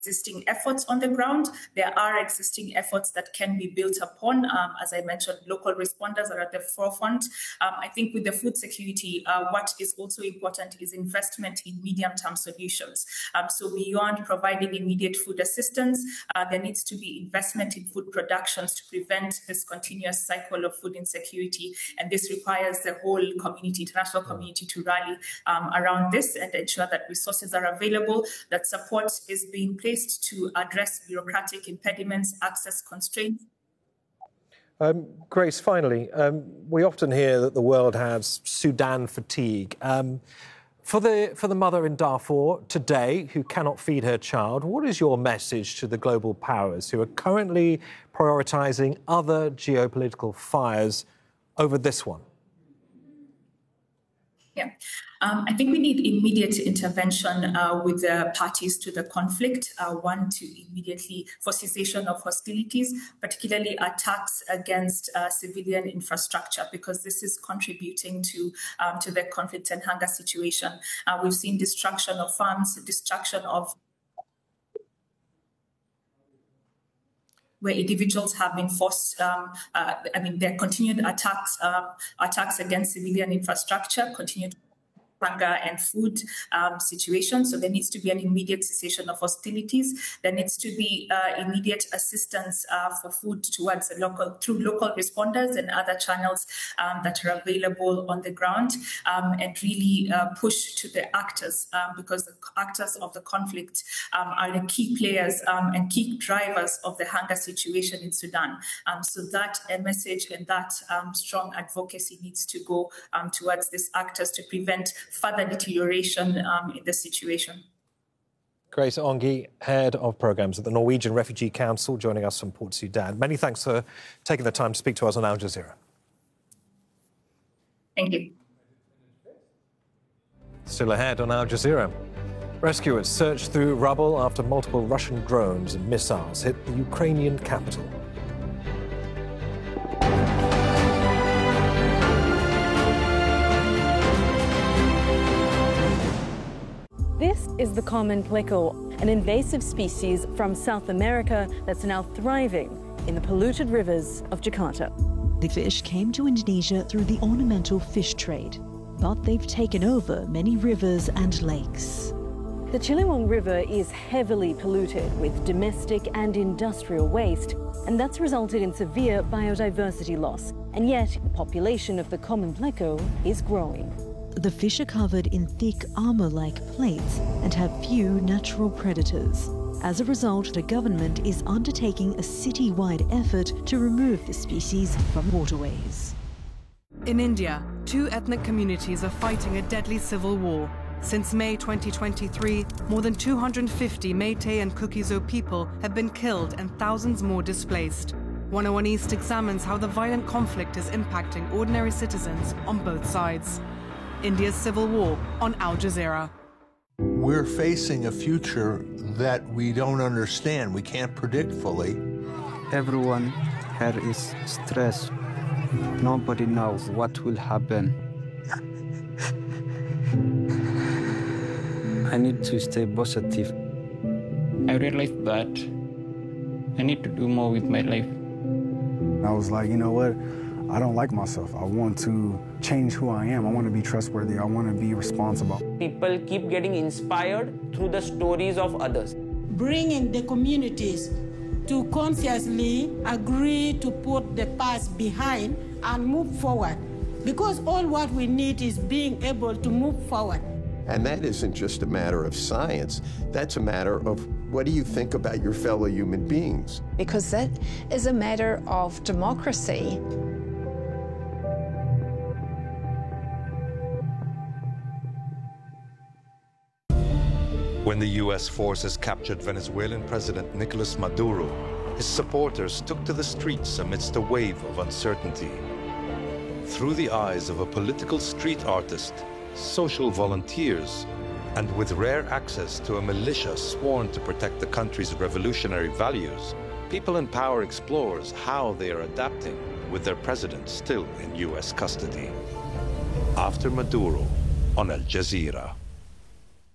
existing efforts on the ground. There are existing efforts that can be built upon. As I mentioned, local responders are at the forefront. I think with the food security, what is also important is investment in medium-term solutions. So beyond providing immediate food assistance, there needs to be investment in food productions to prevent this continuous cycle of food insecurity. And this requires the whole community, international community, to rally around this and ensure that resources are available, that support is being placed to address bureaucratic impediments, access constraints. Grace, finally, we often hear that the world has Sudan fatigue. For the mother in Darfur today who cannot feed her child, what is your message to the global powers who are currently prioritising other geopolitical fires over this one? Yeah, I think we need immediate intervention with the parties to the conflict. One, to immediately for cessation of hostilities, particularly attacks against civilian infrastructure, because this is contributing to the conflict and hunger situation. We've seen destruction of farms, destruction of where individuals have been forced, their continued attacks against civilian infrastructure, continued hunger and food situation. So there needs to be an immediate cessation of hostilities. There needs to be immediate assistance for food through local responders and other channels that are available on the ground, and really push to the actors, because the actors of the conflict are the key players and key drivers of the hunger situation in Sudan. So that message and that strong advocacy needs to go towards these actors to prevent further deterioration in the situation. Grace Ongi, Head of Programmes at the Norwegian Refugee Council, joining us from Port Sudan. Many thanks for taking the time to speak to us on Al Jazeera. Thank you. Still ahead on Al Jazeera. Rescuers search through rubble after multiple Russian drones and missiles hit the Ukrainian capital. This is the common pleco, an invasive species from South America that's now thriving in the polluted rivers of Jakarta. The fish came to Indonesia through the ornamental fish trade, but they've taken over many rivers and lakes. The Ciliwung River is heavily polluted with domestic and industrial waste, and that's resulted in severe biodiversity loss. And yet, the population of the common pleco is growing. The fish are covered in thick armor-like plates and have few natural predators. As a result, the government is undertaking a city-wide effort to remove the species from waterways. In India, two ethnic communities are fighting a deadly civil war. Since May 2023, more than 250 Meitei and Kuki-Zo people have been killed and thousands more displaced. 101 East examines how the violent conflict is impacting ordinary citizens on both sides. India's civil war on Al Jazeera. We're facing a future that we don't understand, we can't predict fully. Everyone here is stressed. Nobody knows what will happen. I need to stay positive. I realized that I need to do more with my life. I was like, you know what? I don't like myself. I want to change who I am. I want to be trustworthy. I want to be responsible. People keep getting inspired through the stories of others. Bringing the communities to consciously agree to put the past behind and move forward. Because all what we need is being able to move forward. And that isn't just a matter of science. That's a matter of what do you think about your fellow human beings? Because that is a matter of democracy. When the U.S. forces captured Venezuelan President Nicolas Maduro, his supporters took to the streets amidst a wave of uncertainty. Through the eyes of a political street artist, social volunteers, and with rare access to a militia sworn to protect the country's revolutionary values, People in Power explores how they are adapting with their president still in U.S. custody. After Maduro on Al Jazeera.